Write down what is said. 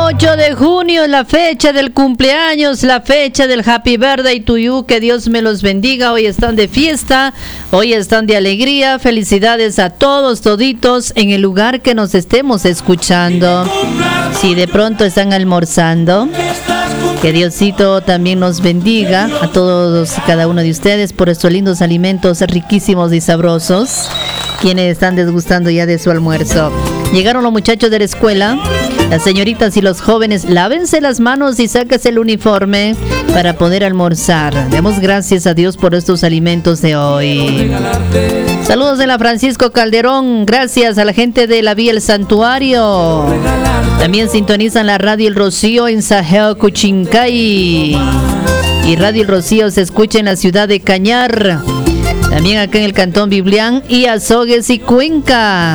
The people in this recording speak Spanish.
8 de junio es la fecha del cumpleaños, la fecha del Happy Birthday to you. Que Dios me los bendiga. Hoy están de fiesta, hoy están de alegría. Felicidades a todos, toditos, en el lugar que nos estemos escuchando. Si de pronto están almorzando, que Diosito también nos bendiga a todos y cada uno de ustedes por estos lindos alimentos riquísimos y sabrosos, quienes están desgustando ya de su almuerzo. Llegaron los muchachos de la escuela, las señoritas y los jóvenes. Lávense las manos y sáquese el uniforme para poder almorzar. Demos gracias a Dios por estos alimentos de hoy. Saludos de la Francisco Calderón. Gracias a la gente de la Vía El Santuario. También sintonizan la Radio El Rocío en Sajeo, Cuchincay. Y Radio El Rocío se escucha en la ciudad de Cañar. También acá en el Cantón Biblián y Azogues y Cuenca.